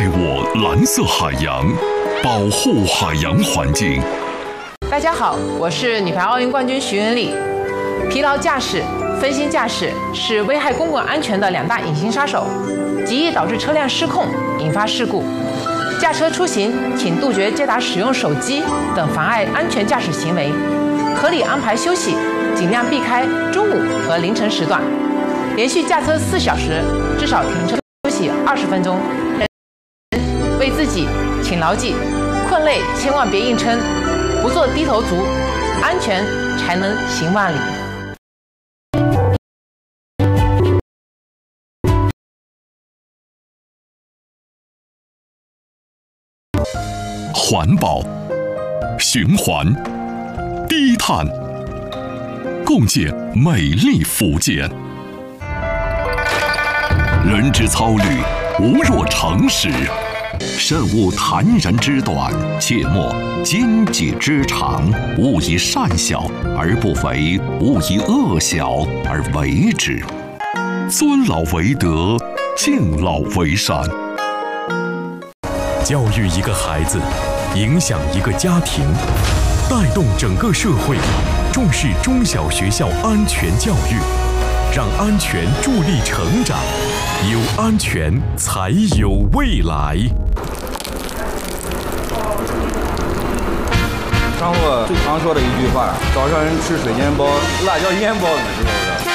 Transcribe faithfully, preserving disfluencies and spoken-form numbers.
爱我蓝色海洋，保护海洋环境。 大家好，我是女排奥运冠军徐云丽。疲劳驾驶、分心驾驶是危害公共安全的两大隐形杀手，极易导致车辆失控，引发事故。驾车出行，请杜绝接打使用手机等妨碍安全驾驶行为，合理安排休息，尽量避开中午和凌晨时段。连续驾车四小时，至少停车休息二十分钟。为自己请牢记，困累千万别硬撑，不做低头族，安全才能行万里。 环保、循环、低碳，共建美丽福建。人之操虑，无若诚实。慎勿谈人之短，切莫奸己之长。勿以善小而不为，勿以恶小而为之。尊老为德，敬老为善。 教育一个孩子，影响一个家庭，带动整个社会，重视中小学校安全教育，让安全助力成长，有安全才有未来。 张罗最常说的一句话：早上人吃水煎包，辣椒腌包子。